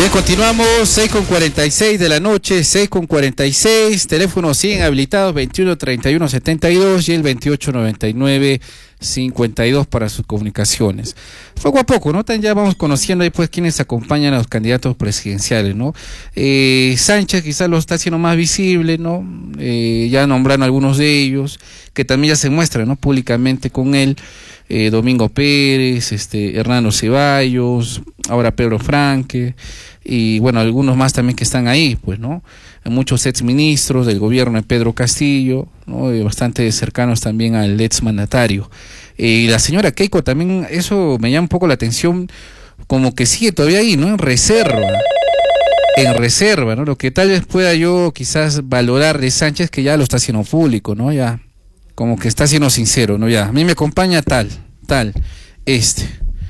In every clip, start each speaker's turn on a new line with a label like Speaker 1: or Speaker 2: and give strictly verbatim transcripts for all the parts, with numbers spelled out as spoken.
Speaker 1: Bien, continuamos, seis con cuarenta y seis de la noche, seis con cuarenta y seis, teléfonos siguen habilitados, veintiuno treinta y uno setenta y dos y el veintiocho noventa y nueve cincuenta y dos para sus comunicaciones. Poco a poco, ¿no? Ya vamos conociendo ahí pues quienes acompañan a los candidatos presidenciales, ¿no? Eh, Sánchez quizás lo está haciendo más visible, ¿no? Eh, ya nombraron algunos de ellos, que también ya se muestran, ¿no? Públicamente con él. Eh, Domingo Pérez, este, Hernando Ceballos, ahora Pedro Franque, y bueno, algunos más también que están ahí, pues, ¿no? Muchos exministros del gobierno de Pedro Castillo, ¿no? Y bastante cercanos también al exmandatario. Eh, y la señora Keiko también, eso me llama un poco la atención, como que sigue todavía ahí, ¿no? En reserva, en reserva, ¿no? Lo que tal vez pueda yo quizás valorar de Sánchez, que ya lo está haciendo público, ¿no? Ya, como que está siendo sincero, ¿no? Ya, a mí me acompaña tal, tal, este.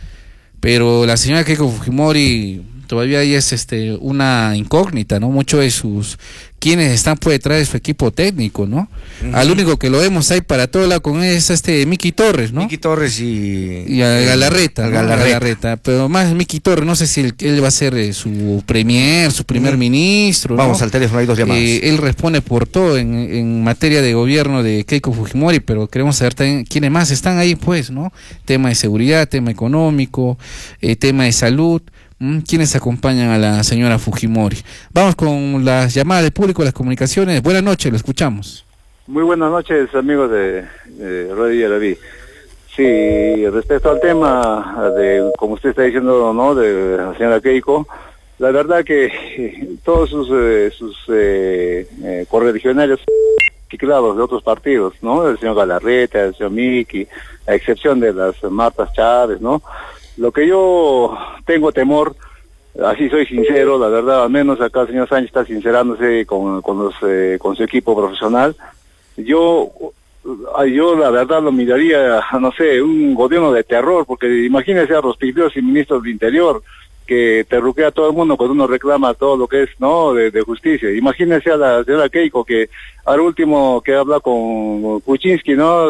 Speaker 1: Pero la señora Keiko Fujimori todavía ahí es este una incógnita, ¿no? Muchos de sus, quienes están por detrás de su equipo técnico, ¿no? Uh-huh. Al único que lo vemos ahí para todo lado con él es este Miki Torres, ¿no?
Speaker 2: Miki Torres y...
Speaker 1: Y a Galarreta,
Speaker 2: a
Speaker 1: ¿no?
Speaker 2: Galarreta.
Speaker 1: Galarreta, pero más Miki Torres, no sé si él, él va a ser eh, su premier, su primer uh-huh. ministro,
Speaker 2: Vamos
Speaker 1: ¿no?
Speaker 2: al teléfono, hay dos llamadas.
Speaker 1: Eh, él responde por todo en, en materia de gobierno de Keiko Fujimori, pero queremos saber también quiénes más están ahí, pues, ¿no? Tema de seguridad, tema económico, eh, tema de salud. ¿Quiénes acompañan a la señora Fujimori? Vamos con las llamadas del público, las comunicaciones. Buenas noches, lo escuchamos.
Speaker 3: Muy buenas noches, amigos de, de Radio Yaraví. Sí, respecto al tema de, como usted está diciendo, ¿no?, de la señora Keiko, la verdad que todos sus, eh, sus eh, eh, correligionarios claros de otros partidos, ¿no? El señor Galarreta, el señor Miki, a excepción de las Martas Chávez, ¿no? Lo que yo tengo temor, así soy sincero, la verdad, al menos acá el señor Sánchez está sincerándose con, con, los, eh, con su equipo profesional. Yo, yo la verdad lo miraría, no sé, un gobierno de terror, porque imagínese a los primeros y ministros del Interior, que terruquea a todo el mundo cuando uno reclama todo lo que es, ¿no?, de, de justicia. Imagínese a la señora Keiko, que al último que habla con Kuczynski, ¿no?,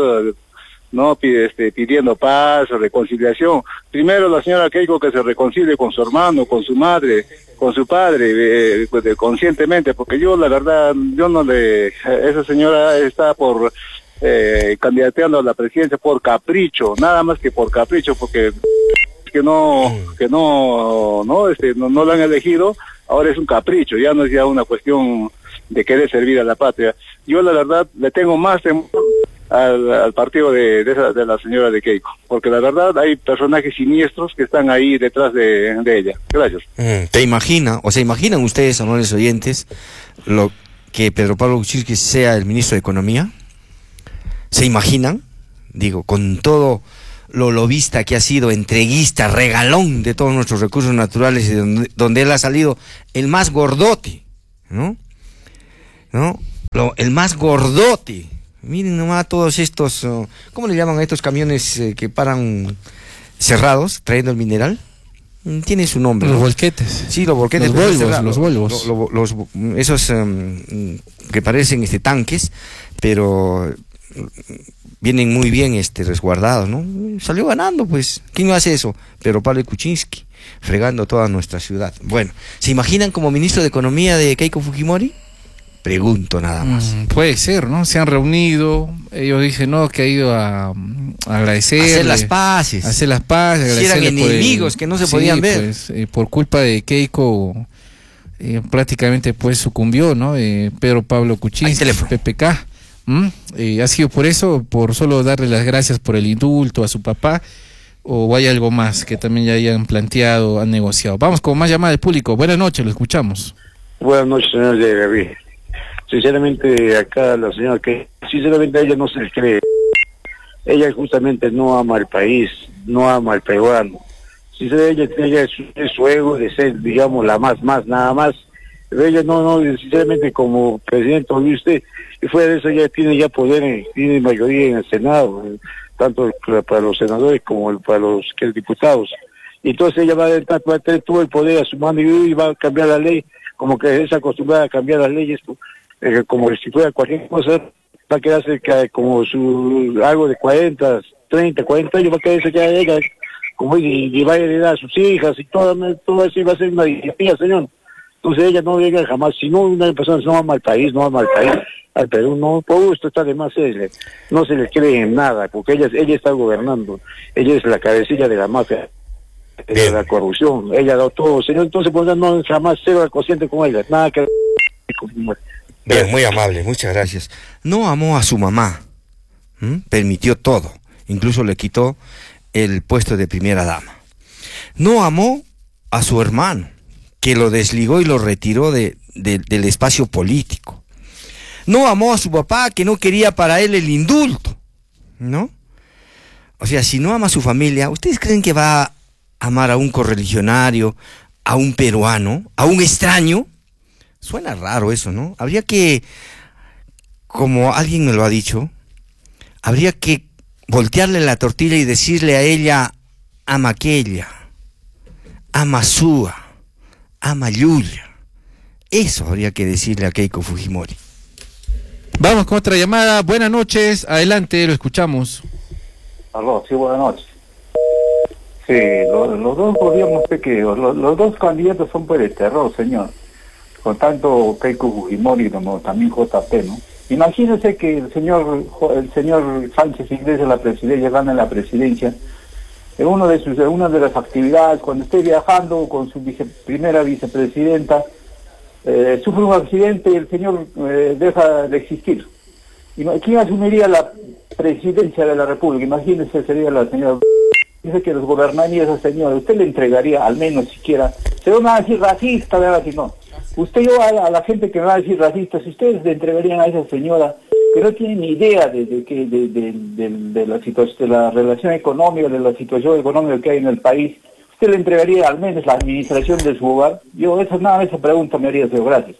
Speaker 3: no pide, este, pidiendo paz, reconciliación. Primero la señora Keiko que se reconcilie con su hermano, con su madre, con su padre, eh, pues, conscientemente, porque yo la verdad, yo no le, esa señora está por eh, candidateando a la presidencia por capricho, nada más que por capricho, porque que no, que no, no, este, no, no lo han elegido, ahora es un capricho, ya no es ya una cuestión de querer servir a la patria. Yo la verdad le tengo más temor Al, al partido de, de, esa, de la señora de Keiko, porque la verdad hay personajes siniestros que están ahí detrás de, de ella. Gracias.
Speaker 2: Mm, ¿Te imagina, o se imaginan ustedes, honores oyentes, lo que Pedro Pablo Kuczynski sea el ministro de Economía? ¿Se imaginan? Digo, con todo lo lobista que ha sido, entreguista, regalón de todos nuestros recursos naturales, y donde, donde él ha salido el más gordote, ¿no? ¿No? Lo, el más gordote. Miren nomás todos estos, uh, ¿cómo le llaman a estos camiones eh, que paran cerrados trayendo el mineral? Tiene su nombre.
Speaker 1: Los
Speaker 2: ¿no?
Speaker 1: volquetes.
Speaker 2: Sí, los volquetes.
Speaker 1: Los Volvos, los Volvos.
Speaker 2: Lo, lo, los, esos um, que parecen este tanques, pero vienen muy bien este resguardados, ¿no? Salió ganando, pues. ¿Quién hace eso? Pero Pablo Kuczynski, fregando toda nuestra ciudad. Bueno, ¿se imaginan como ministro de Economía de Keiko Fujimori? Pregunto nada más.
Speaker 1: Mm, puede ser, ¿no? Se han reunido, ellos dicen, no, que ha ido a, a agradecer.
Speaker 2: Hacer las paces.
Speaker 1: Hacer las paces.
Speaker 2: Si eran enemigos
Speaker 1: el,
Speaker 2: que no se
Speaker 1: sí,
Speaker 2: podían ver.
Speaker 1: Pues, eh, por culpa de Keiko, eh, prácticamente pues sucumbió, ¿no? Eh, Pedro Pablo Kuczynski, P P K. ¿Mm? Eh, ha sido por eso, por solo darle las gracias por el indulto a su papá, o hay algo más que también ya hayan planteado, han negociado. Vamos con más llamadas del público. Buenas noches, lo escuchamos.
Speaker 4: Buenas noches, señor de Gaby. Sinceramente, acá la señora que, sinceramente a ella no se le cree. Ella justamente no ama al país, no ama al peruano. Sinceramente, ella, ella es, es su ego de ser, digamos, la más, más, nada más. Pero ella no, no, sinceramente, como presidente, como usted, y fuera de eso ya tiene ya poder, tiene mayoría en el Senado, tanto para los senadores como para los que diputados. Y entonces ella va a, va a tener todo el poder a su mano y va a cambiar la ley, como que es acostumbrada a cambiar las leyes, Eh, como si fuera cualquier cosa, va a quedarse como su algo de cuarenta, treinta, cuarenta años, va a quedarse ya ella como y, y va a heredar a sus hijas y todo, todo eso iba a ser una dinastía, señor. Entonces ella no llega jamás, si no una persona no ama al país, no ama al país, al Perú, no, por gusto está de más ella, no se le cree en nada, porque ella, ella está gobernando, ella es la cabecilla de la mafia, de
Speaker 2: Bien.
Speaker 4: la corrupción, ella ha dado todo, señor, entonces pues, no jamás cero al consciente con ella, nada que
Speaker 2: Bien, muy amable, muchas gracias. No amó a su mamá, ¿m? Permitió todo, incluso le quitó el puesto de primera dama. No amó a su hermano, que lo desligó y lo retiró de, de, del espacio político. No amó a su papá, que no quería para él el indulto, ¿no? O sea, si no ama a su familia, ¿ustedes creen que va a amar a un correligionario, a un peruano, a un extraño? Suena raro eso, ¿no? Habría que, como alguien me lo ha dicho, habría que voltearle la tortilla y decirle a ella, ama aquella, ama Súa, ama Yulia. Eso habría que decirle a Keiko Fujimori.
Speaker 1: Vamos con otra llamada. Buenas noches, adelante, lo escuchamos.
Speaker 5: Aló, sí, buenas noches. Sí, lo, los dos gobiernos pequeños, lo, los dos candidatos son por el terror, señor. Con tanto Keiko Fujimori como también J P, ¿no? Imagínese que el señor el señor Sánchez ingrese a la presidencia, gana la presidencia. En uno de sus, en una de las actividades, cuando esté viajando con su vice, primera vicepresidenta, eh, sufre un accidente y el señor eh, deja de existir. ¿Quién asumiría la presidencia de la República? Imagínese, sería la señora. Dice que los gobernaría esa señora. Usted le entregaría, al menos siquiera, se van a decir racista, ¿verdad? Si no. Usted yo a, a la gente que me va a decir racista, si ustedes le entregarían a esa señora que no tiene ni idea de, de, de, de, de, de, de, la situación, de la relación económica, de la situación económica que hay en el país, ¿usted le entregaría al menos la administración de su hogar? Yo esa, nada, esa pregunta me haría, señor. Gracias.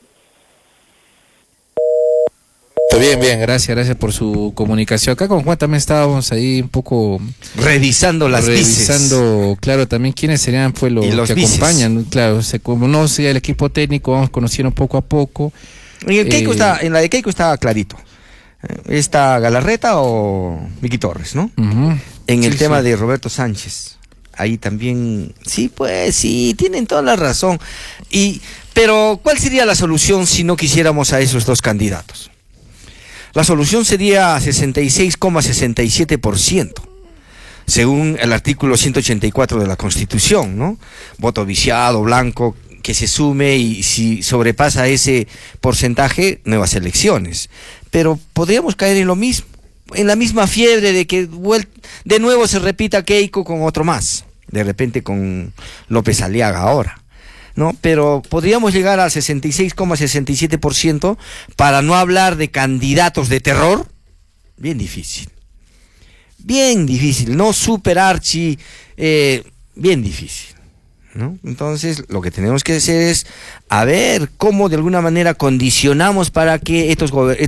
Speaker 1: Bien, bien, gracias, gracias por su comunicación. Acá con Juan también estábamos ahí un poco
Speaker 2: Revisando las
Speaker 1: revisando,
Speaker 2: vices.
Speaker 1: claro, también quiénes serían pues los,
Speaker 2: Y los
Speaker 1: que
Speaker 2: vices.
Speaker 1: acompañan, claro, se conoce el equipo técnico, vamos conociendo poco a poco.
Speaker 2: En, el Keiko
Speaker 1: Eh,
Speaker 2: está, en la de Keiko está clarito. ¿Está Galarreta o Vicky Torres, no?
Speaker 1: Uh-huh.
Speaker 2: En el
Speaker 1: Sí,
Speaker 2: tema
Speaker 1: sí.
Speaker 2: de Roberto Sánchez, ahí también, sí, pues, sí, tienen toda la razón. Y, pero, ¿cuál sería la solución si no quisiéramos a esos dos candidatos? La solución sería sesenta y seis coma sesenta y siete por ciento, según el artículo ciento ochenta y cuatro de la Constitución, ¿no? Voto viciado, blanco, que se sume y si sobrepasa ese porcentaje, nuevas elecciones. Pero podríamos caer en lo mismo, en la misma fiebre de que de nuevo se repita Keiko con otro más, de repente con López Aliaga ahora, ¿no? Pero podríamos llegar al sesenta y seis coma sesenta y siete por ciento para no hablar de candidatos de terror, bien difícil, bien difícil, no super archi, eh, bien difícil, ¿no? Entonces lo que tenemos que hacer es a ver cómo de alguna manera condicionamos para que estos gobiernos